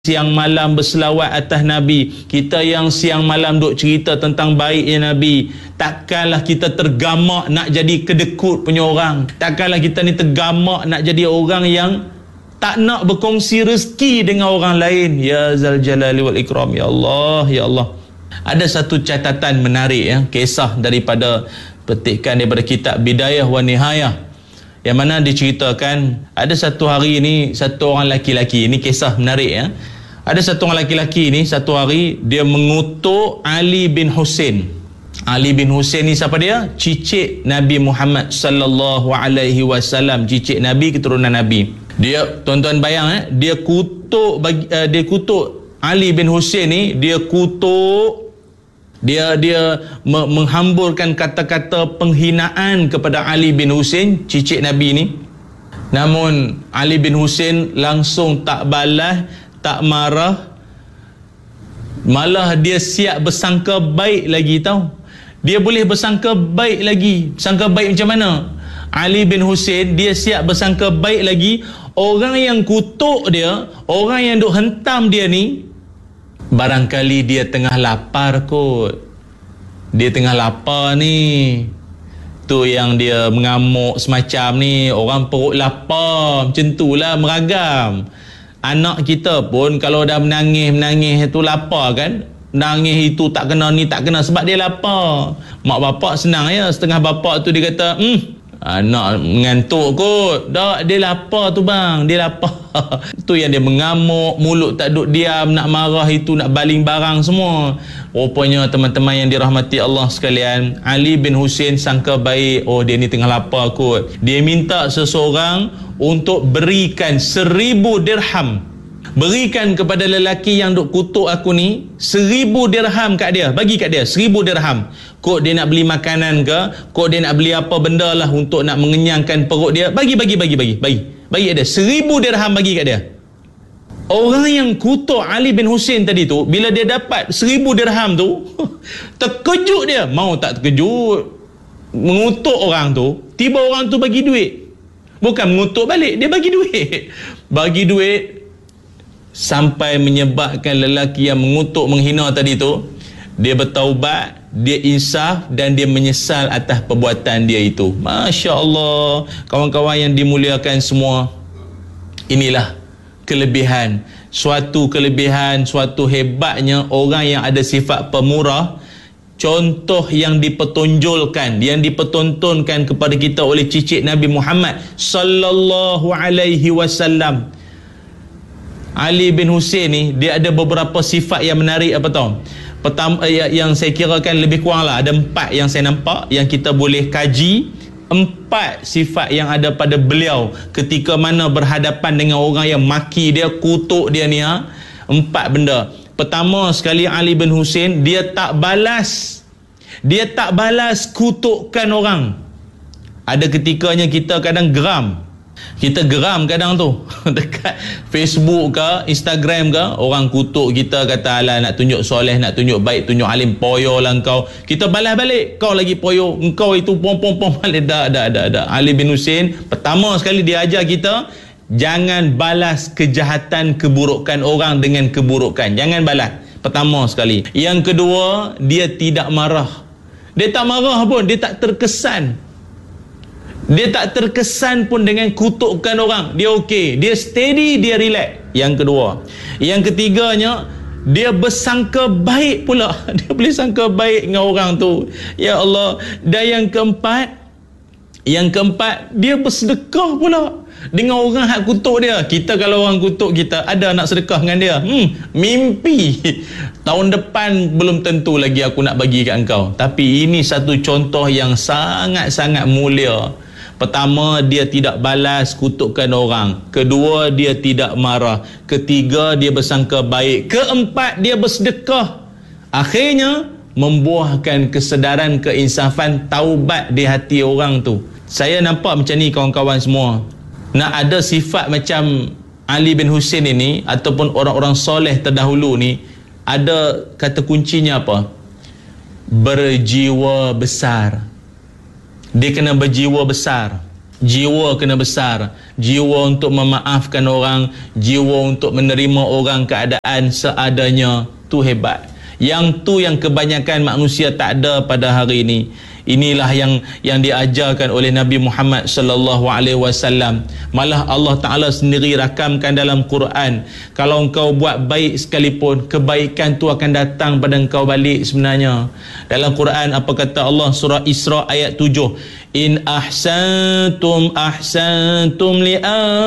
siang malam berselawat atas Nabi, kita yang siang malam duk cerita tentang baiknya Nabi, takkanlah kita tergamak nak jadi kedekut punya orang, takkanlah kita ni tergamak nak jadi orang yang tak nak berkongsi rezeki dengan orang lain. Ya Zal Jalali wal Ikram, ya Allah, ya Allah. Ada satu catatan menarik ya, kisah daripada petikan daripada kitab Bidayah wa Nihayah, yang mana diceritakan ada satu hari ni satu orang laki-laki, ini kisah menarik ya. Ada satu orang laki-laki ni satu hari dia mengutuk Ali bin Husain. Ali bin Husain ni siapa dia? Cicit Nabi Muhammad sallallahu alaihi wasallam, cicit Nabi, keturunan Nabi. Dia, tuan-tuan bayang dia kutuk dia kutuk Ali bin Husain ni, dia kutuk, dia menghamburkan kata-kata penghinaan kepada Ali bin Husain, cicit Nabi ni. Namun Ali bin Husain langsung tak balas, tak marah, malah dia siap bersangka baik lagi tau. Dia boleh bersangka baik lagi. Sangka baik macam mana? Ali bin Husain dia siap bersangka baik lagi. Orang yang kutuk dia, orang yang duk hentam dia ni, barangkali dia tengah lapar kot. Dia tengah lapar ni. Tu yang dia mengamuk semacam ni. Orang perut lapar, macam tu lah, meragam. Anak kita pun kalau dah menangis tu lapar kan. Menangis itu tak kena, ni tak kena, sebab dia lapar. Mak bapak senang ya. Setengah bapak tu dia kata, anak mengantuk kot. Tak, dia lapar tu bang, dia lapar. Tu yang dia mengamuk, mulut tak duduk diam, nak marah itu, nak baling barang semua. Rupanya teman-teman yang dirahmati Allah sekalian, Ali bin Husain sangka baik, oh dia ni tengah lapar kot. Dia minta seseorang untuk berikan 1000 dirham. Berikan kepada lelaki yang duk kutuk aku ni 1000 dirham kat dia. Bagi kat dia 1000 dirham. Kok dia nak beli makanan ke, kok dia nak beli apa benda lah untuk nak mengenyangkan perut dia. Bagi kat dia 1000 dirham, bagi kat dia. Orang yang kutuk Ali bin Husain tadi tu, bila dia dapat 1000 dirham tu, terkejut dia. Mau tak terkejut, mengutuk orang tu, tiba orang tu bagi duit. Bukan mengutuk balik, dia bagi duit. Bagi duit sampai menyebabkan lelaki yang mengutuk, menghina tadi tu, dia bertaubat, dia insaf dan dia menyesal atas perbuatan dia itu. Masya Allah, kawan-kawan yang dimuliakan semua, inilah kelebihan, suatu hebatnya orang yang ada sifat pemurah. Contoh yang dipertonjolkan, yang dipertontonkan kepada kita oleh cicit Nabi Muhammad sallallahu alaihi wasallam. Ali bin Husain ni dia ada beberapa sifat yang menarik, apa tahu? Pertama, yang saya kirakan lebih kurang lah ada 4 yang saya nampak yang kita boleh kaji. 4 sifat yang ada pada beliau ketika mana berhadapan dengan orang yang maki dia, kutuk dia ni 4 benda. Pertama sekali, Ali bin Husain dia tak balas kutukan orang. Ada ketikanya kita kadang geram. Kita geram kadang tu dekat Facebook ke Instagram ke, orang kutuk kita, kata alah nak tunjuk soleh, nak tunjuk baik, tunjuk alim, poyo lah engkau. Kita balas balik, kau lagi poyo, engkau itu pom balik. Dah. Ali bin Husain pertama sekali dia ajar kita, jangan balas kejahatan, keburukan orang dengan keburukan. Jangan balas. Pertama sekali. Yang kedua, dia tidak marah. Dia tak marah pun, dia tak terkesan. Dia tak terkesan pun dengan kutukan orang. Dia okey, dia steady, dia relax. Yang kedua. Yang ketiganya, dia bersangka baik pula. Dia boleh sangka baik dengan orang tu. Ya Allah. Dan yang keempat, dia bersedekah pula dengan orang hak kutuk dia. Kita kalau orang kutuk kita, ada nak sedekah dengan dia? Mimpi. Tahun depan belum tentu lagi aku nak bagi kat engkau. Tapi ini satu contoh yang sangat-sangat mulia. Pertama, dia tidak balas kutukan orang. Kedua, dia tidak marah. Ketiga, dia bersangka baik. Keempat, dia bersedekah. Akhirnya membuahkan kesedaran, keinsafan, taubat di hati orang tu. Saya nampak macam ni kawan-kawan semua. Nak ada sifat macam Ali bin Husain ini ataupun orang-orang soleh terdahulu ni, ada kata kuncinya apa? Berjiwa besar. Dia kena berjiwa besar. Jiwa kena besar, jiwa untuk memaafkan orang, jiwa untuk menerima orang keadaan seadanya, tu hebat. Yang tu yang kebanyakan manusia tak ada pada hari ini. Inilah yang diajarkan oleh Nabi Muhammad sallallahu alaihi wasallam. Malah Allah Taala sendiri rakamkan dalam Quran, kalau engkau buat baik sekalipun, kebaikan tu akan datang pada engkau balik sebenarnya. Dalam Quran apa kata Allah, surah Isra ayat 7, in ahsantum ahsantum li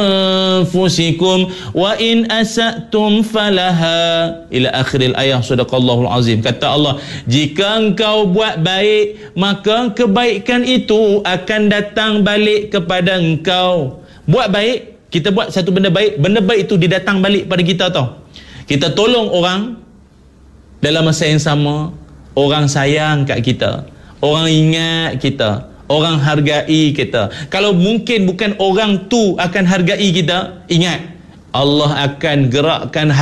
anfusikum wa in asatum falaha, ila akhiril ayat. Sadaqallahul azim. Kata Allah, jika engkau buat baik, maka kebaikan itu akan datang balik kepada engkau. Buat baik, kita buat satu benda baik itu didatang balik pada kita tau. Kita tolong orang, dalam masa yang sama orang sayang kat kita, orang ingat kita, orang hargai kita. Kalau mungkin bukan orang tu akan hargai kita, ingat, Allah akan gerakkan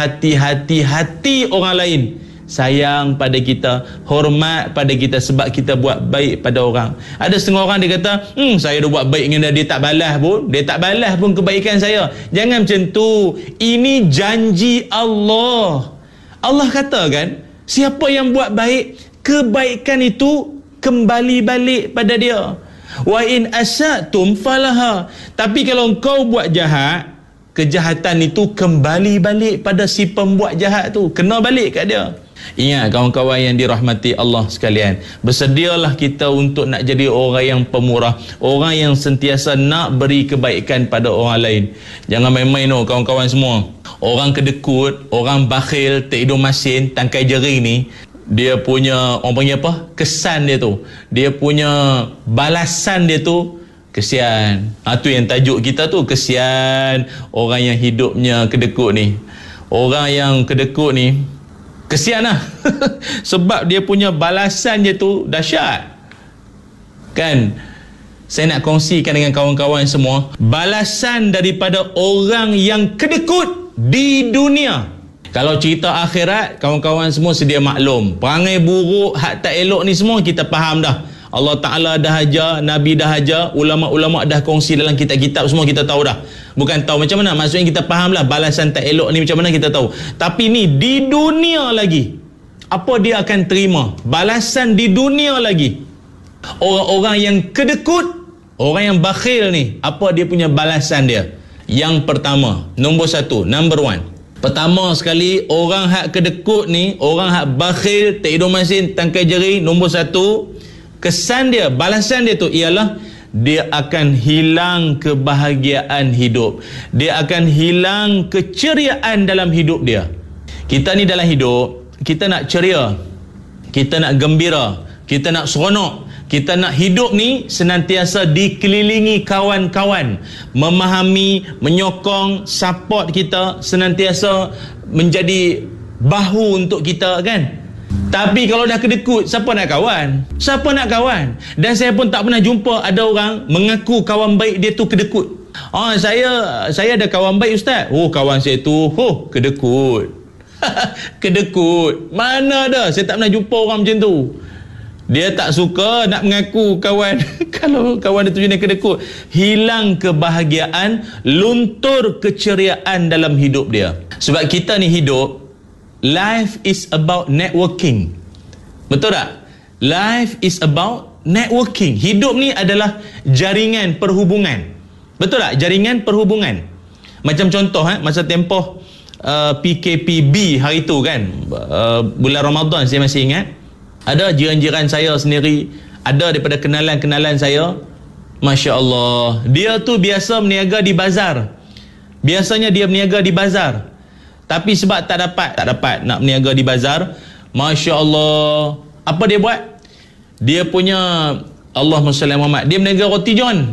hati orang lain sayang pada kita, hormat pada kita sebab kita buat baik pada orang. Ada setengah orang dia kata, saya dah buat baik dengan dia tak balas pun kebaikan saya. Jangan macam tu. Ini janji Allah. Allah kata kan, siapa yang buat baik, kebaikan itu kembali balik pada dia. Wa in asatum falaha. Tapi kalau kau buat jahat, kejahatan itu kembali balik pada si pembuat jahat tu, kena balik kat dia. Ingat kawan-kawan yang dirahmati Allah sekalian, bersedialah kita untuk nak jadi orang yang pemurah, orang yang sentiasa nak beri kebaikan pada orang lain. Jangan main-main kawan-kawan semua. Orang kedekut, orang bakhil, tak hidung masin, tangkai jering ni, dia punya, orang panggil apa, kesan dia tu, dia punya balasan dia tu, kesian. Tu yang tajuk kita tu, kesian orang yang hidupnya kedekut ni. Orang yang kedekut ni kesian lah. Sebab dia punya balasan dia tu dahsyat. Kan? Saya nak kongsikan dengan kawan-kawan semua, balasan daripada orang yang kedekut di dunia. Kalau cerita akhirat, kawan-kawan semua sedia maklum. Perangai buruk, hak tak elok ni semua kita faham dah. Allah Ta'ala dah ajar, Nabi dah ajar, ulama-ulama dah kongsi dalam kitab-kitab, semua kita tahu dah. Bukan tahu macam mana, maksudnya kita faham lah balasan tak elok ni macam mana kita tahu. Tapi ni di dunia lagi, apa dia akan terima balasan di dunia lagi. Orang-orang yang kedekut, orang yang bakhil ni, apa dia punya balasan dia? Yang pertama, number one, pertama sekali, orang hak kedekut ni, orang hak bakhil, tak hidung masin, tangkai jeri, nombor satu, kesan dia, balasan dia tu ialah dia akan hilang kebahagiaan hidup. Dia akan hilang keceriaan dalam hidup dia. Kita ni dalam hidup, kita nak ceria, kita nak gembira, kita nak seronok, kita nak hidup ni senantiasa dikelilingi kawan-kawan, memahami, menyokong, support kita, senantiasa menjadi bahu untuk kita kan. Tapi kalau dah kedekut, siapa nak kawan? Siapa nak kawan? Dan saya pun tak pernah jumpa ada orang mengaku kawan baik dia tu kedekut. Saya ada kawan baik ustaz. Kawan saya tu kedekut. Kedekut. Mana ada? Saya tak pernah jumpa orang macam tu. Dia tak suka nak mengaku kawan. Kalau kawan dia tu jenis kedekut, hilang kebahagiaan, luntur keceriaan dalam hidup dia. Sebab kita ni hidup, life is about networking. Betul tak? Life is about networking. Hidup ni adalah jaringan perhubungan. Betul tak? Jaringan perhubungan. Macam contoh masa tempoh PKPB hari tu kan, bulan Ramadan saya masih ingat, ada jiran-jiran saya sendiri, ada daripada kenalan-kenalan saya, Masya Allah, dia tu biasa berniaga di bazar. Biasanya dia berniaga di bazar, tapi sebab tak dapat nak berniaga di bazar, Masya Allah, apa dia buat? Dia punya, Allahumma salli Muhammad, dia berniaga roti john.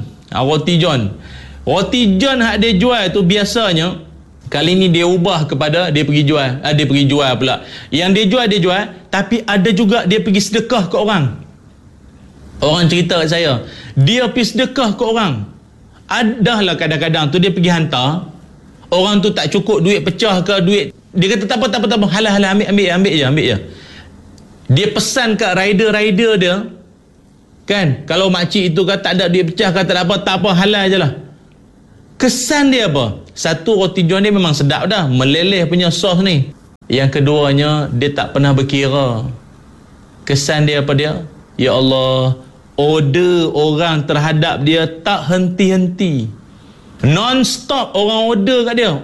Roti john hak dia jual tu biasanya, kali ni dia ubah kepada dia pergi jual pula. Yang dia jual, tapi ada juga dia pergi sedekah ke orang. Orang cerita kat saya, dia pergi sedekah ke orang. Adahlah kadang-kadang tu dia pergi hantar, orang tu tak cukup duit pecah ke duit, dia kata tak apa, halal ambil je. Dia pesan kat rider dia, Kan? Kalau makcik itu kata tak ada duit pecah, kata tak apa, halal je lah. Kesan dia apa? Satu, roti john dia memang sedap dah, meleleh punya sos ni. Yang keduanya, dia tak pernah berkira. Kesan dia apa dia? Ya Allah, order orang terhadap dia tak henti-henti. Non-stop orang order kat dia.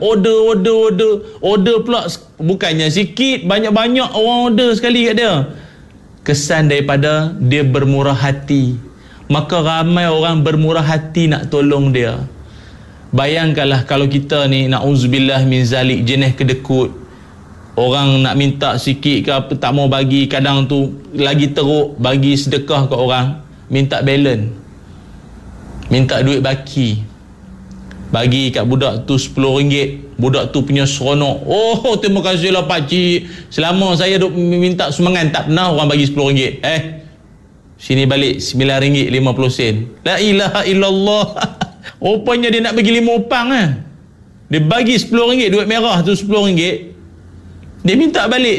Order pula, bukannya sikit, banyak-banyak orang order sekali kat dia. Kesan daripada dia bermurah hati. Maka ramai orang bermurah hati nak tolong dia. Bayangkanlah kalau kita ni, na'udzubillah min zalik, jenis kedekut. Orang nak minta sikit ke apa, tak mau bagi, kadang tu lagi teruk bagi sedekah ke orang, minta balance, minta duit baki, bagi kat budak tu RM10. Budak tu punya seronok. Oh, terima kasihlah pakcik, selama saya duk minta sumbangan tak pernah orang bagi RM10. Sini balik RM9.50. La ilaha illallah. Rupanya dia nak bagi 5 upang Dia bagi RM10, duit merah tu RM10. Dia minta balik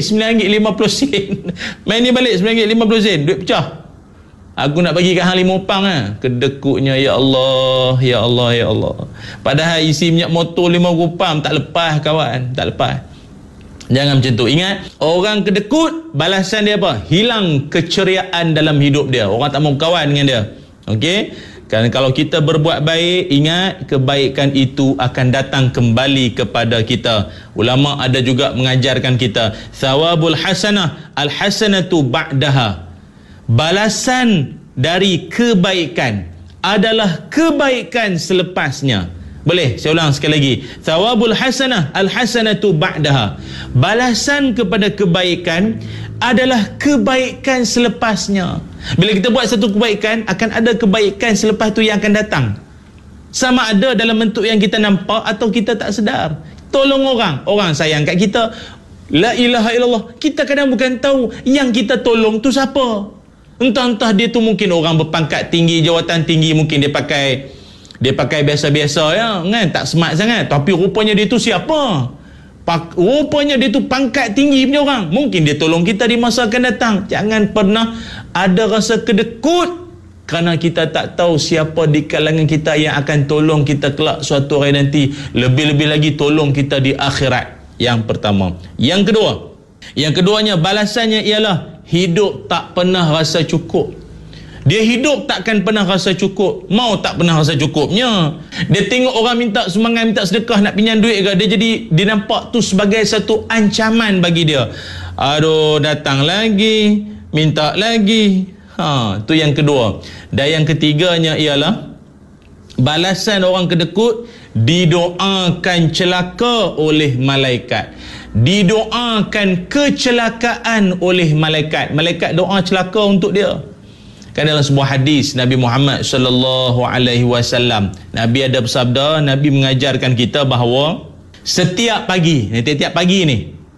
RM9.50. Main ni balik RM9.50, duit pecah. Aku nak bagi kat hang 5 upang Kedekutnya, ya Allah, ya Allah, ya Allah. Padahal isi minyak motor 5 upang, tak lepas kawan, tak lepas. Jangan macam tu. Ingat, orang kedekut balasan dia apa? Hilang keceriaan dalam hidup dia. Orang tak mau kawan dengan dia. Okey? Kan kalau kita berbuat baik, ingat kebaikan itu akan datang kembali kepada kita. Ulama ada juga mengajarkan kita, thawabul hasanah al-hasanatu ba'daha. Balasan dari kebaikan adalah kebaikan selepasnya. Boleh saya ulang sekali lagi, thawabul hasanah al-hasanatu ba'daha. Balasan kepada kebaikan adalah kebaikan selepasnya. Bila kita buat satu kebaikan, akan ada kebaikan selepas tu yang akan datang. Sama ada dalam bentuk yang kita nampak atau kita tak sedar. Tolong orang, orang sayang kat kita, la ilaha illallah, kita kadang bukan tahu yang kita tolong tu siapa. Entah dia tu mungkin orang berpangkat tinggi, jawatan tinggi, mungkin dia pakai biasa-biasa kan, tak smart sangat, tapi rupanya dia tu siapa? Rupanya dia tu pangkat tinggi punya orang. Mungkin dia tolong kita di masa akan datang. Jangan pernah ada rasa kedekut kerana kita tak tahu siapa di kalangan kita yang akan tolong kita kelak suatu hari nanti. Lebih-lebih lagi tolong kita di akhirat. Yang pertama. Yang keduanya balasannya ialah hidup tak pernah rasa cukup. Dia hidup takkan pernah rasa cukup. Mau tak pernah rasa cukupnya. Dia tengok orang minta sumbangan, minta sedekah, nak pinjam duit ke, dia nampak tu sebagai satu ancaman bagi dia. Aduh, datang lagi, minta lagi. Tu yang kedua. Dan yang ketiganya ialah balasan orang kedekut, didoakan celaka oleh malaikat. Didoakan kecelakaan oleh malaikat. Malaikat doa celaka untuk dia. Kan dalam sebuah hadis Nabi Muhammad sallallahu alaihi wasallam, Nabi ada bersabda, Nabi mengajarkan kita bahawa setiap pagi ni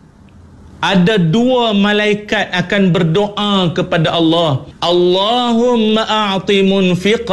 ada 2 malaikat akan berdoa kepada Allah. Allahumma a'ti munfiqan